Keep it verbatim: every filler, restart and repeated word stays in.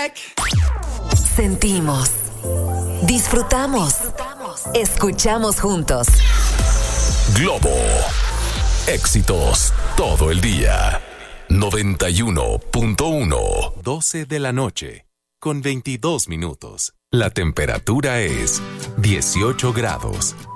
check. Sentimos, disfrutamos, escuchamos juntos. Globo. Éxitos todo el día. noventa y uno punto uno. doce de la noche, con veintidós minutos. La temperatura es dieciocho grados.